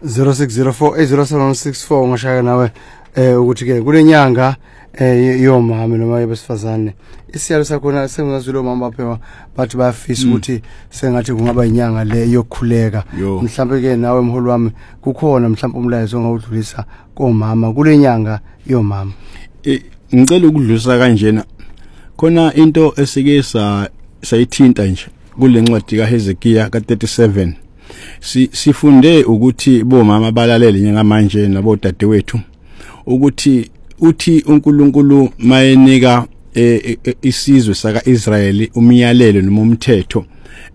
0604807164 ngashaya nawe ukuthi ke kulenyanga yomama noma yabesifazane isiyalo sakho sengazwile omama baphela bathi bayafisa ukuthi sengathi kungaba inyanga le yokukhuleka mhlawumbe ke nawe mholi wami kukhona mhlawumbe umlayezo ongawudlulisa komama kulenyanga yomama. Ngicela ukudlulisa kanjena khona into esike sayithinta nje kule ncwadi kaHezekiya ka37 sifunde ukuthi bomama balalele njengamanje nabo dadewethu ukuthi uthi uNkulunkulu mayenika isizwe saka Israeli umyalelo noma umthetho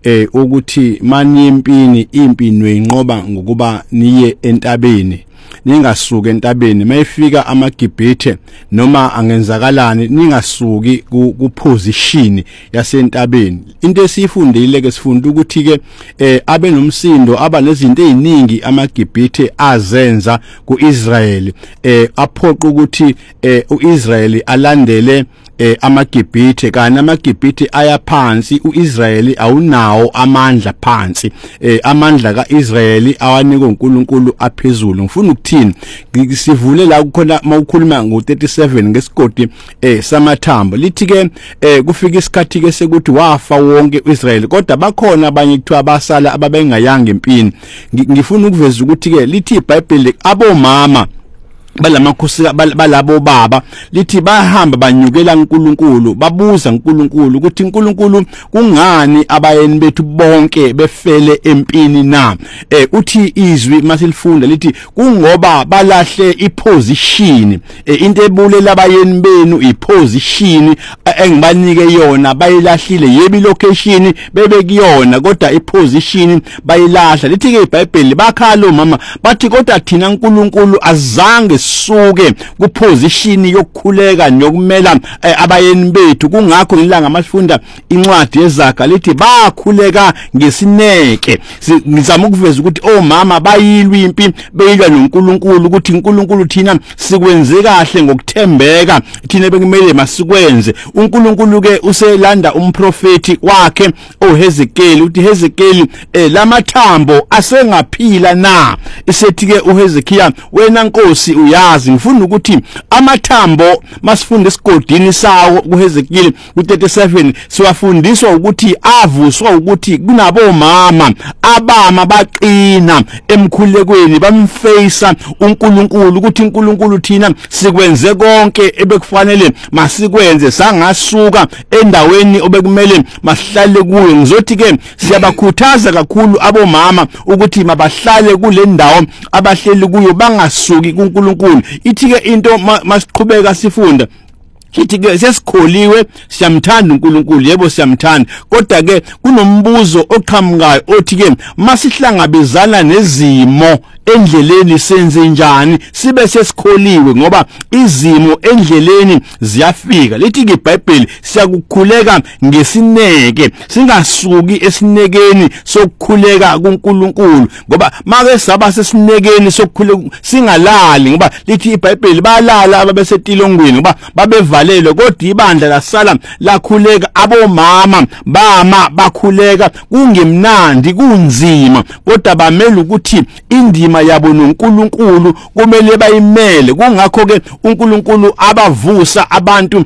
ukuthi mani impini impi noyinqoba ngokuba niye entabeni ningasuki entabeni mayifika amaGibhithe noma angenzakalani ningasuki kuposition yasentabeni. Into esifundile ke sifunda ukuthi ke abe nomsindo aba nezinto eziningi amaGibhithe azenza kuIsrael aphoqa ukuthi uIsrael alandele amaGibhithe kana amaGibhithe ayaphansi uIsrael awunawo amandla phansi amandla kaIsrael awanika uNkulunkulu aphezulu. Ngifuna ukuthini sivule la kukhona mawukhuluma ngo37 ngesigodi samathambo lithi ke kufika isikhathi ke sekuthi wafa wonke uIsrael kodwa bakhona abanye kuthiwa basala ababengayanga empini. Ngifuna ukuveza ukuthi ke lithi iBhayibheli abomama balamakhosi balabo baba lithi bahamba banyukela uNkulunkulu babuza uNkulunkulu ukuthi uNkulunkulu kungani abayeni bethu bonke befele empini na. Uthi izwi masilifunda lithi kungoba balahle iposition into ebulela abayeni benu iposition engibanike yona bayilahlile yebi location bebe kuyona kodwa iposition bayilahla. Lithi ke iBhayibheli bakhalo mama bathi kodwa thina uNkulunkulu azange suke kuposition yokukhuleka nokumela abayeni bethu kungakho ngilanga masifunda incwadi yezaga lithi bakhuleka ngesineke. Ngizama ukuveza ukuthi omama bayilwa impi beyilwa noNkulunkulu ukuthi uNkulunkulu thina sikwenze kahle ngokuthembeka thina bekumele masikwenze. uNkulunkulu ke uselanda umprofeti wakhe oHezekeli uthi Hezekeli lamathambo asengaphila na. Isethi ke uHezekiya wena Nkosi uyazi ngifuna ukuthi amathambo masifunda esigodini sawo kuHezekeli ku37 siwafundiswa ukuthi avuswa ukuthi kunabomama abama baqina emkhulekweni bamfacea uNkulunkulu ukuthi uNkulunkulu thina sikwenze konke ebekufanele masikwenze sangasuka endaweni obekumele masihlale kuyo. Ngizothi ke siyabakhuthaza kakhulu abomama ukuthi mabahlale kule ndawo abahleli kuyo bangasuki kuNkulunkulu. Ithi ke into masiqhubeka sifunda kithi ke sesikholiwe siyamthanda uNkulunkulu yebo siyamthanda kodwa ke kunombuzo oqhamukayo othi ke masihlangabezana nezimo endleleni senze njani sibe sesikholiwe ngoba izimo endleleni ziyafika. Lithi ke iBhayibheli siyakukhuleka ngesineke singasuki esinekeni sokukhuleka kuNkulunkulu ngoba make saba sesinekeni sokukhuleka singalali ngoba lithi iBhayibheli balala ababesetilongweni ngoba babevalelwe kodwa ibandla lasala lakhuleka abomama bama bakhuleka kungemnandi kunzima kodwa bamela ukuthi indima yabo noNkulunkulu kumele bayimele. Kungakho ke uNkulunkulu abavusa abantu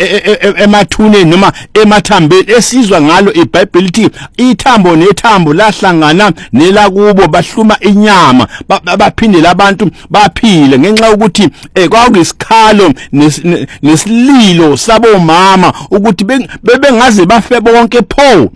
emathuneni noma emathambeni esizwa ngalo iBhayibheli lithi ithambo nethambo lahlangana nelakubo bahluma inyama baphindela abantu baphile ngenxa ukuthi kwakuyisikhalo nesililo sabomama ukuthi bebengaze bafe bonke pho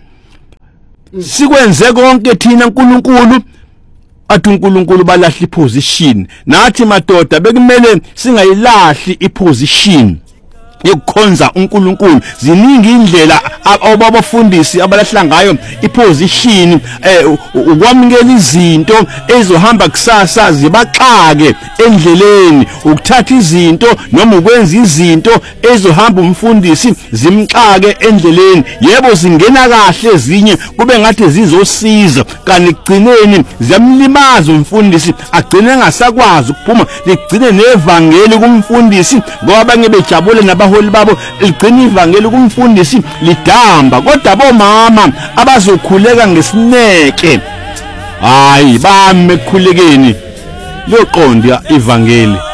sikwenze konke thina uNkulunkulu athi uNkulunkulu balahla iposition nathi madoda bekumele singayilahli iposition yokukhonza uNkulunkulu. Ziningi indlela ababafundisi abalahla ngayo iposition ukwamukela izinto ezohamba kusasa zibaxake endleleni ukuthatha izinto noma ukwenza izinto ezohamba umfundisi zimxake endleleni. Yebo zingena kahle ezinye kube ngathi zizosiza kanti kugcineni ziyamlimaza umfundisi agcine engasakwazi ukuphuma ligcine nevangeli kumfundisi ngoba abanye bejabule nabaholi babo ligcine ivangeli kumfundisi lidamba. Kodwa bomama abazokhuleka ngesineke hayi bame ekukhulekeni liyoqonda ivangeli